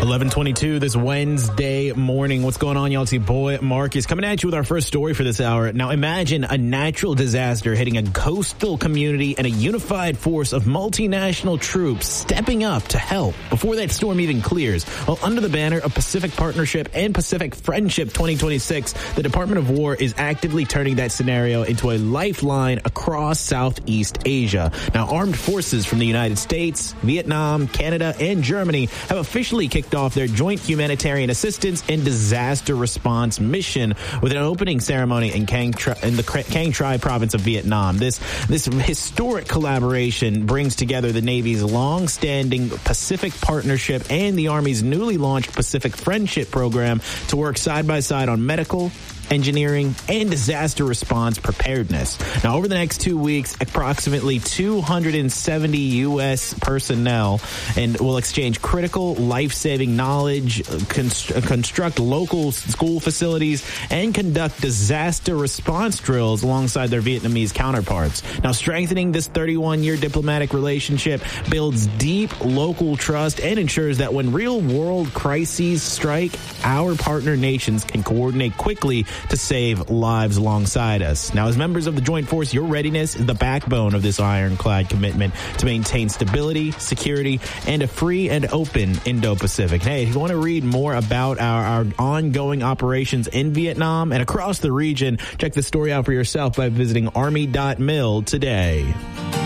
11:22 this Wednesday morning. What's going on, y'all? It's your boy Marcus coming at you with our first story for this hour. Now, imagine a natural disaster hitting a coastal community and a unified force of multinational troops stepping up to help before that storm even clears. Well, under the banner of Pacific Partnership and Pacific Friendship 2026, the Department of War is actively turning that scenario into a lifeline across Southeast Asia. Now, armed forces from the United States, Vietnam, Canada, and Germany have officially kicked off their joint humanitarian assistance and disaster response mission with an opening ceremony in the Cang Tri province of Vietnam. This historic collaboration brings together the Navy's long-standing Pacific Partnership and the Army's newly launched Pacific Friendship program to work side by side on medical, engineering, and disaster response preparedness. Now, over the next 2 weeks, approximately 270 U.S. personnel will exchange critical life-saving knowledge, construct local school facilities, and conduct disaster response drills alongside their Vietnamese counterparts. Now, strengthening this 31-year diplomatic relationship builds deep local trust and ensures that when real-world crises strike, our partner nations can coordinate quickly to save lives alongside us. Now, as members of the Joint Force, your readiness is the backbone of this ironclad commitment to maintain stability, security, and a free and open Indo-Pacific. Hey, if you want to read more about our ongoing operations in Vietnam and across the region, check the story out for yourself by visiting army.mil today.